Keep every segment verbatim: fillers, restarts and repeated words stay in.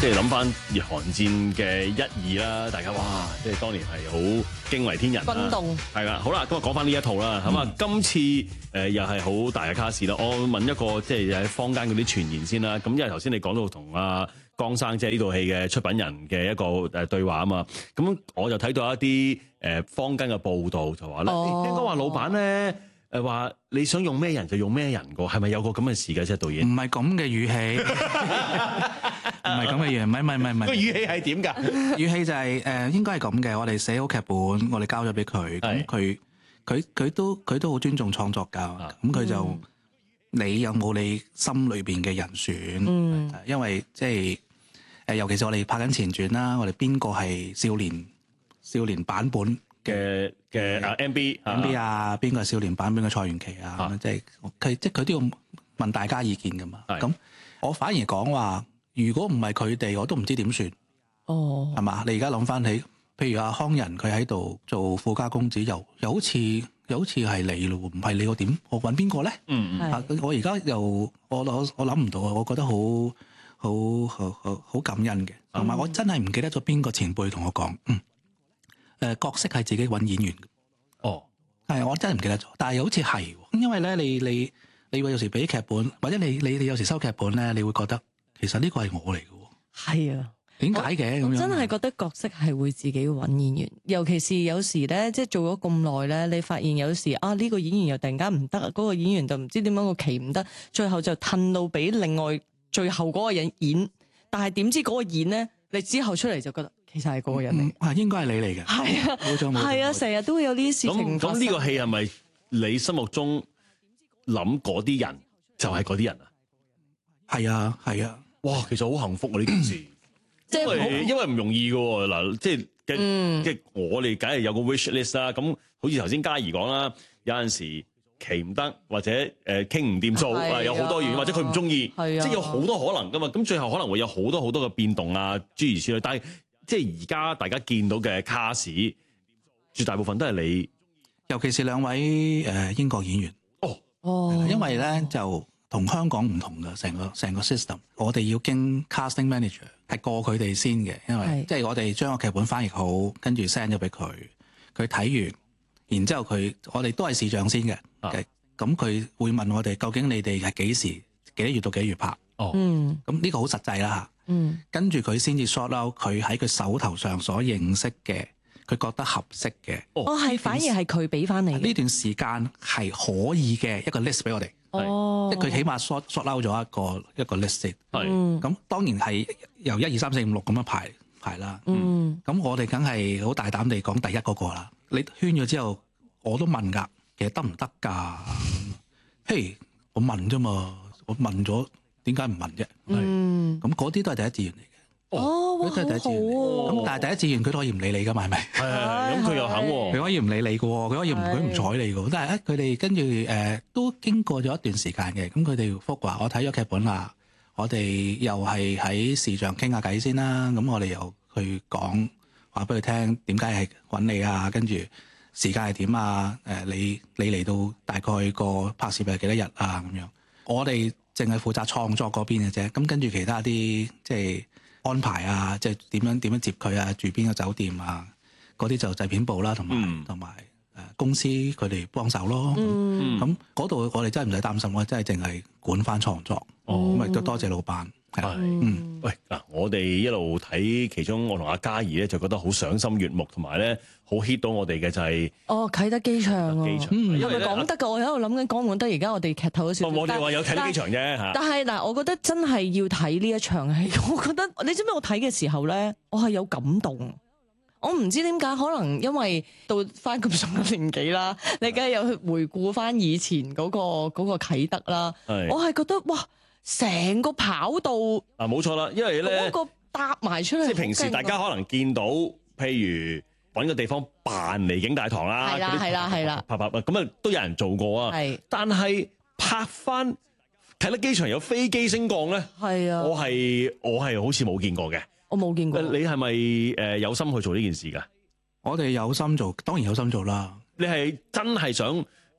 即係諗翻日韓戰嘅一二啦，大家哇，即係當年係好驚為天人啦。 轟動係啦，好啦，咁啊講翻呢一套啦，咁啊、嗯、今次誒、呃、又係好大嘅卡士啦。我問一個即係喺坊間嗰啲傳言先啦。咁因為頭先你講到同阿江生即係呢套戲嘅出品人嘅一個誒對話啊嘛，咁我就睇到一啲誒坊間嘅報道就話咧， 哦、 聽講話老闆咧。誒話你想用咩人就用咩人個，係咪有個咁嘅事嘅啫？導演唔係咁嘅語氣，唔係咁嘅語，唔係唔係唔係唔係。 個語氣係點㗎？ 語氣就係、是、誒、呃、應該係咁嘅。我哋寫好劇本，我哋交咗俾佢，咁佢佢佢都佢都好尊重創作㗎。咁佢、啊、就、嗯、你有冇你心裏邊嘅人選？嗯，因為即係誒，尤其是我哋拍緊前傳啦，我哋邊個係少年少年版本嘅嘅啊 M B M B 啊，邊個係少年版本嘅蔡元琪啊？即係佢即係佢都要問大家意見噶嘛。咁我反而講話，如果唔係佢哋，我都唔知點算。哦，係嘛？你而家諗翻起，譬如阿康仁佢喺度做富家公子，又又好似又好似係你咯，唔係你我點？我揾邊個咧？嗯嗯。啊，我而家又我我我諗唔到啊！我覺得好好好好好感恩嘅，同埋我真係唔記得咗邊個前輩同我講，嗯。誒角色係自己揾演員，哦，係我真係唔記得咗，但係好似係，因為咧你你你會有時俾劇本，或者你你你有時收劇本咧，你會覺得其實呢個係我嚟嘅喎，係啊，點解嘅咁樣？ 真係覺得角色係會自己揾演員，尤其是有時咧，即係做咗咁耐咧，你發現有時啊呢個演員又突然間唔得，嗰個演員就唔知點樣個期唔得，最後就褪到俾另外最後嗰個人演，但係點知嗰個演咧，你之後出嚟就覺得。其實係嗰個人嚟， 係應該係你嚟嘅， 係啊，冇錯冇錯，係啊，成日都會有呢啲事情發生。 咁咁呢個戲係咪你心目中諗嗰啲人就係嗰啲人啊？ 係啊係啊， 哇，其實好幸福啊呢件事， 即係因為因為唔容易嘅喎嗱，即係嘅、嗯、即係我哋梗係有個 wish list 啦。咁好似頭先嘉怡講啦，有陣時期唔得或者誒傾唔掂數啊，有好多原因，或者佢唔中意，即係有好多可能㗎嘛。咁最後可能會有好多好多嘅變動啊，諸如此類，但係。即係而家大家見到嘅卡士，絕大部分都係你， 尤其是兩位誒英國演員。哦哦，因為咧就同香港唔同嘅成個成個 system，我哋要經 casting manager 係過佢哋先嘅，因為是即係我哋將個劇本翻譯好，跟住 send 咗俾佢，佢睇完，然之後佢我哋都係視像先嘅，咁佢、啊、會問我哋究竟你哋係幾時幾多月到幾月拍？哦，嗯，咁呢個好實際啦嚇。嗯，跟住佢先至 sort out 佢喺佢手頭上所認識嘅，佢覺得合適嘅。 哦，係反而係佢俾翻你呢段時間係可以嘅一個 list 俾我哋。哦，即係佢起碼 sort sort out 咗一個一個 list 先。係，咁當然係由一二三四五六咁樣排排啦。嗯，咁我哋梗係好大膽地講第一嗰個啦。你圈咗之後，我都問㗎，其實得唔得㗎？嘿，我問啫嘛，我問咗。點解唔問啫？嗯，咁嗰啲都係第一志願嚟嘅。哦，哇，都係第一志願嚟。咁但係第一志願佢都可以唔理你噶嘛？係咪？係係。咁佢又肯喎，佢可以唔理你嘅喎，佢可以唔佢唔睬你嘅喎。但係咧，佢哋跟住誒都經過咗一段時間嘅。咁佢哋覆話：我睇咗劇本啦，我哋又係喺視像傾下偈先啦。咁我哋又去講話俾佢聽點解係揾你啊？跟住時間係點啊？誒，你你嚟到大概個拍攝係幾多日啊？咁樣我哋。淨係負責創作嗰邊嘅啫，咁跟住其他啲即係安排啊，即係點樣點樣接佢啊，住邊個酒店啊，嗰啲就製片部啦，同埋同埋誒公司佢哋幫手咯。咁嗰度我哋真係唔使擔心，我真係淨係管翻創作。哦，咁亦都多謝老闆。係，嗯， 喂嗱，我哋一路睇其中，我同阿嘉怡咧就覺得好賞心悅目，同埋咧好 hit 到我哋嘅就係哦啟德機場喎， 機場，因為講得㗎，我喺度諗緊講唔講得，而家我哋劇透咗少少。 我哋話有啟德機場啫嚇。但係嗱，我覺得真係要睇呢一場戲，我覺得你知唔知我睇嘅時候咧，我係有感動。我唔知點解，可能因為到翻咁上嘅年紀啦，你梗係有去回顧翻以前嗰個嗰個啟德啦。我係覺得哇！成個跑道啊，冇錯啦，因為咧嗰個搭埋出嚟， 即係平時大家可能見到，譬如揾個地方扮離境大堂啦， 係啦係啦係啦， 拍拍咁啊都有人做過啊。係，但係拍翻啟德機場有飛機升降咧，係啊，我係我係好似冇見過嘅， 我冇見過。 你係咪誒有心去做呢件事㗎？ 我哋有心做，當然有心做啦。 你係真係想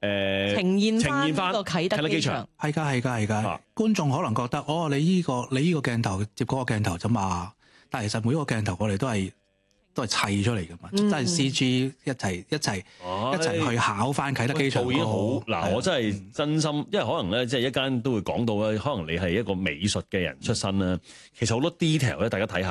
誒呈現呈現翻個啟德機場。 係㗎係㗎係㗎，觀眾可能覺得哦，你依個你依個鏡頭接嗰個鏡頭啫嘛，但係其實每一個鏡頭我哋都係都係砌出嚟㗎嘛，真係 C G 一齊一齊一齊去考翻啟德機場。 導演好嗱，我真係真心， 嗯因為可能咧，即係一間都會講到咧，可能你係一個美術嘅人出身啦，其實好多 detail 咧，大家睇下